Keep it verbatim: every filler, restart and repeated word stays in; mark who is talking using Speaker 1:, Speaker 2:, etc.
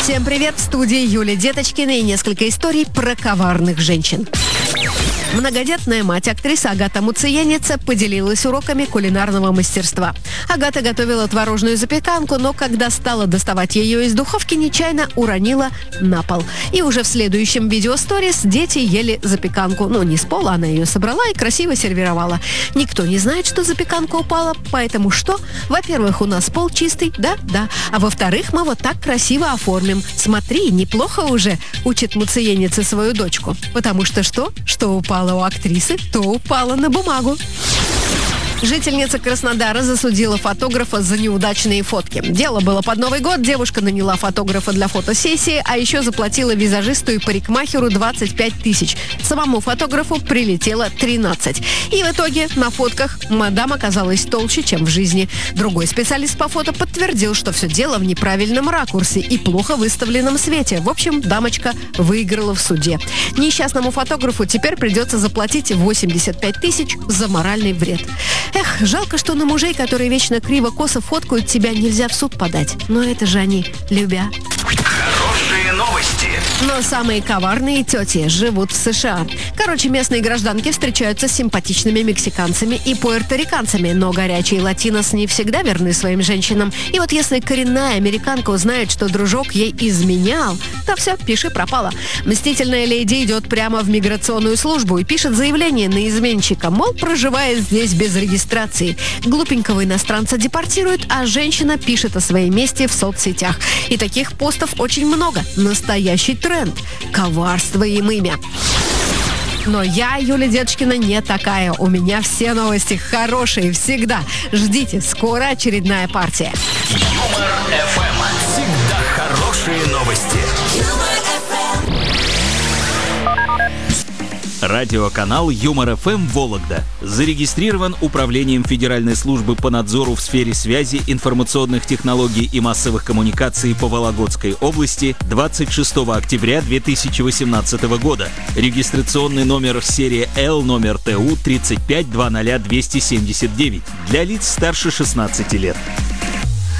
Speaker 1: Всем привет, в студии Юлия Деточкина и несколько историй про коварных женщин. Многодетная мать, актриса Агата Муцияница, поделилась уроками кулинарного мастерства. Агата готовила творожную запеканку, но когда стала доставать ее из духовки, нечаянно уронила на пол. И уже в следующем видео-сторис дети ели запеканку. Ну, не с пола, она ее собрала и красиво сервировала. Никто не знает, что запеканка упала, поэтому что? Во-первых, у нас пол чистый, да-да. А во-вторых, мы вот так красиво оформим. Смотри, неплохо уже, учит Муцияница свою дочку. Потому что что? Что упало у актрисы, то упало на бумагу. Жительница Краснодара засудила фотографа за неудачные фотки. Дело было под Новый год, девушка наняла фотографа для фотосессии, а еще заплатила визажисту и парикмахеру двадцать пять тысяч. Самому фотографу прилетело тринадцать. И в итоге на фотках мадам оказалась толще, чем в жизни. Другой специалист по фото подтвердил, что все дело в неправильном ракурсе и плохо выставленном свете. В общем, дамочка выиграла в суде. Несчастному фотографу теперь придется заплатить восемьдесят пять тысяч за моральный вред. Эх, жалко, что на мужей, которые вечно криво-косо фоткают, тебя нельзя в суд подать. Но это же они, любя.
Speaker 2: Хорошие новости.
Speaker 1: Но самые коварные тети живут в США. Короче, местные гражданки встречаются с симпатичными мексиканцами и пуэрториканцами, но горячие латинос не всегда верны своим женщинам. И вот если коренная американка узнает, что дружок ей изменял, то все, пиши пропало. Мстительная леди идет прямо в миграционную службу и пишет заявление на изменщика, мол, проживая здесь без регистрации. Глупенького иностранца депортируют, а женщина пишет о своей мести в соцсетях. И таких постов очень много. Настоящий тренд. Коварство им имя. Но я, Юлия Деточкина, не такая. У меня все новости хорошие всегда. Ждите, скоро очередная партия.
Speaker 2: Юмор эф эм. Всегда хорошие новости.
Speaker 3: Радиоканал Юмор эф эм Вологда зарегистрирован Управлением Федеральной службы по надзору в сфере связи, информационных технологий и массовых коммуникаций по Вологодской области двадцать шестого октября две тысячи восемнадцатого года. Регистрационный номер серия Л, номер ТУ тридцать пять двадцать двести семьдесят девять для лиц старше шестнадцати лет.